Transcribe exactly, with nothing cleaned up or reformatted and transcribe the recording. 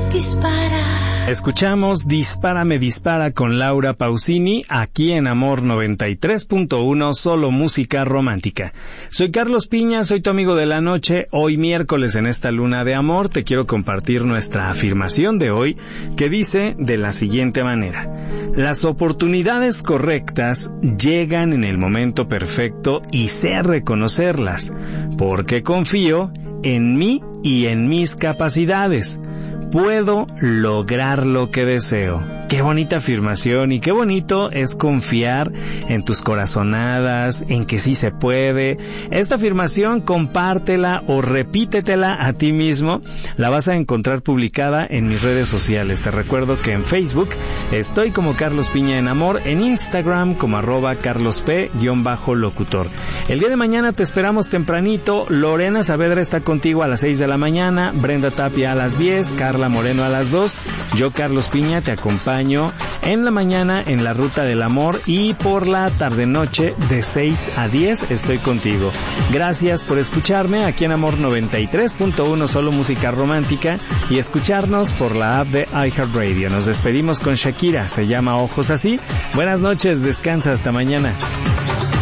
Dispara. Escuchamos Dispárame Dispara con Laura Pausini, aquí en Amor noventa y tres punto uno, solo música romántica. Soy Carlos Piña, soy tu amigo de la noche. Hoy miércoles, en esta luna de amor, te quiero compartir nuestra afirmación de hoy, que dice de la siguiente manera: las oportunidades correctas llegan en el momento perfecto y sé reconocerlas, porque confío en mí y en mis capacidades. Puedo lograr lo que deseo. Qué bonita afirmación y qué bonito es confiar en tus corazonadas, en que sí se puede. Esta afirmación compártela o repítetela a ti mismo. La vas a encontrar publicada en mis redes sociales. Te recuerdo que en Facebook estoy como Carlos Piña en Amor, en Instagram como arroba carlosp-locutor. El día de mañana te esperamos tempranito. Lorena Saavedra está contigo a las seis de la mañana, Brenda Tapia a las diez, Carla Moreno a las dos. Yo, Carlos Piña, te acompaño en la mañana en la Ruta del Amor, y por la tarde-noche de seis a diez estoy contigo. Gracias por escucharme aquí en Amor noventa y tres punto uno, solo música romántica, y escucharnos por la app de iHeartRadio. Nos despedimos con Shakira, se llama Ojos Así. Buenas noches, descansa, hasta mañana.